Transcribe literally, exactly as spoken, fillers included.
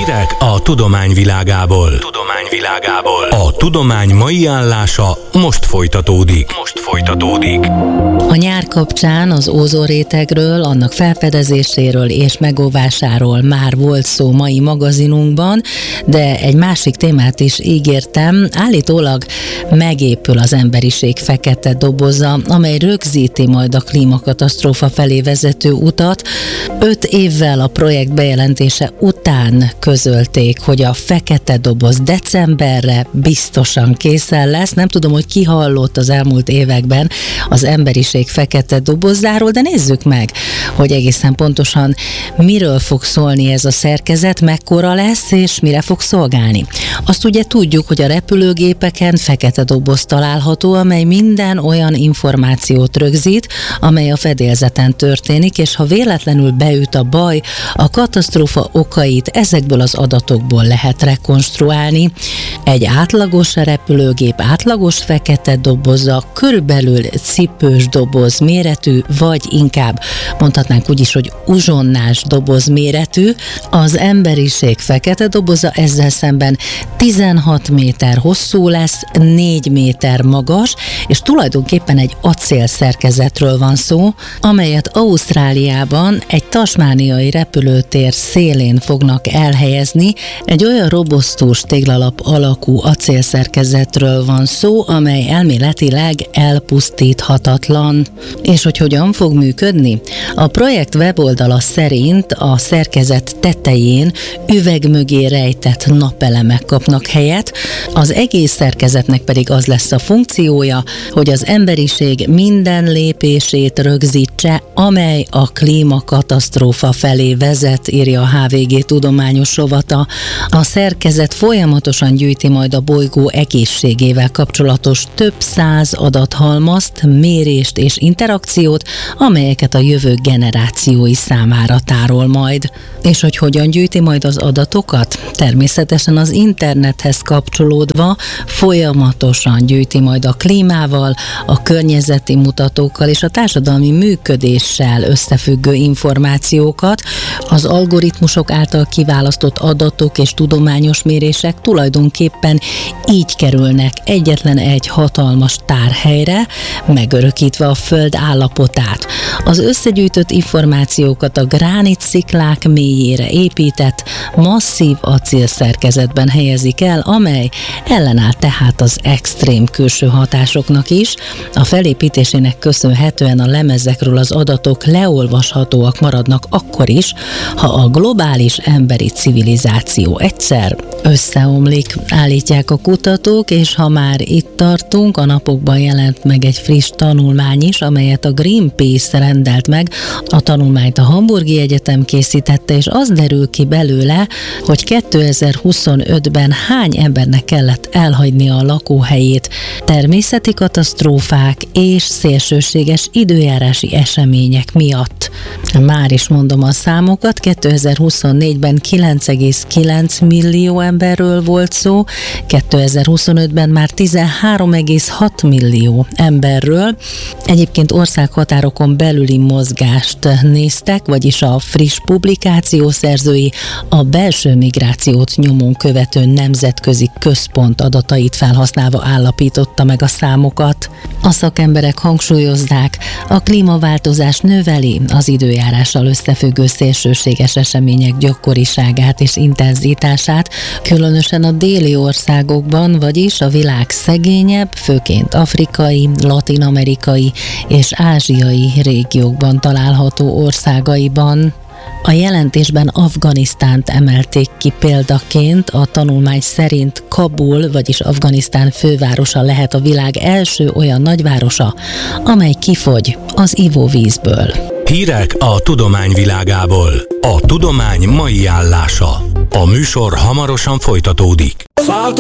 Hírek a tudomány világából. Tudomány világából. A tudomány mai állása most folytatódik. Most folytatódik. A nyár kapcsán az ózonrétegről, annak felfedezéséről és megóvásáról már volt szó mai magazinunkban, de egy másik témát is ígértem. Állítólag megépül az emberiség fekete doboza, amely rögzíti majd a klímakatasztrófa felé vezető utat. Öt évvel a projekt bejelentése után közölték, hogy a fekete doboz decemberre biztosan készen lesz. Nem tudom, hogy ki hallott az elmúlt években az emberiség fekete dobozáról, de nézzük meg, hogy egészen pontosan miről fog szólni ez a szerkezet, mekkora lesz és mire fog szolgálni. Azt ugye tudjuk, hogy a repülőgépeken fekete doboz található, amely minden olyan információt rögzít, amely a fedélzeten történik, és ha véletlenül beüt a baj, a katasztrófa okait ezekből az adatokból lehet rekonstruálni. Egy átlagos repülőgép átlagos fekete doboza körülbelül cipős doboz méretű, vagy inkább mondhatnánk úgy is, hogy uzsonnás doboz méretű. Az emberiség fekete doboza ezzel szemben tizenhat méter hosszú lesz, négy méter magas, és tulajdonképpen egy acélszerkezetről van szó, amelyet Ausztráliában egy tasmániai repülőtér szélén fognak elhelyezni. Egy olyan robosztus téglalap alakú acélszerkezetről van szó, amely elméletileg elpusztíthatatlan. És hogy hogyan fog működni? A projekt weboldala szerint a szerkezet tetején üveg mögé rejtett napelemek kapnak helyet, az egész szerkezetnek pedig az lesz a funkciója, hogy az emberiség minden lépését rögzítse, amely a klímakatasztrófa felé vezet, írja a há vé gé tudományos rovata. A szerkezet folyamatosan gyűjti majd a bolygó egészségével kapcsolatos több száz adathalmazt, mérést és interakciót, amelyeket a jövő generációi számára tárol majd. És hogy hogyan gyűjti majd az adatokat? Természetesen az internethez kapcsolódva folyamatosan gyűjti majd a klímával, a környezeti mutatókkal és a társadalmi működéssel összefüggő információkat. Az algoritmusok által kiválasztott adatok és tudományos mérések tulajdonképpen így kerülnek egyetlen egy hatalmas tárhelyre, megörökítve a Föld állapotát. Az összegyűjtött információkat a gránitsziklák mélyére épített, masszív acélszerkezetben helyezik el, amely ellenáll tehát az extrém külső hatásoknak is. A felépítésének köszönhetően a lemezekről az adatok leolvashatóak maradnak akkor is, ha a globális emberi civilizáció egyszer összeomlik, állítják a kutatók, és ha már itt tartunk, a napokban jelent meg egy friss tanulmány is, amelyet a Greenpeace rendelt meg. A tanulmányt a Hamburgi Egyetem készítette, és az derül ki belőle, hogy kétezer-huszonötben hány embernek kellett elhagynia a lakóhelyét természeti katasztrófák és szélsőséges időjárási események miatt. Már is mondom a számokat, kétezer-huszonnégyben kilenc egész kilenc millió emberről volt szó, kétezer-huszonötben már tizenhárom egész hat millió emberről. Egyébként országhatárokon belüli mozgást néztek, vagyis a friss publikáció szerzői a belső migrációt nyomon követő nemzetközi központ adatait felhasználva állapította meg a számokat. A szakemberek hangsúlyozzák, a klímaváltozás növeli az időjárással összefüggő szélsőséges események gyakoriságát és intenzitását, különösen a déli országokban, vagyis a világ szegényebb, főként afrikai, latin-amerikai és ázsiai régiókban található országaiban. A jelentésben Afganisztánt emelték ki példaként, a tanulmány szerint Kabul, vagyis Afganisztán fővárosa lehet a világ első olyan nagyvárosa, amely kifogy az ivóvízből. Hírek a tudomány világából. A tudomány mai állása. A műsor hamarosan folytatódik.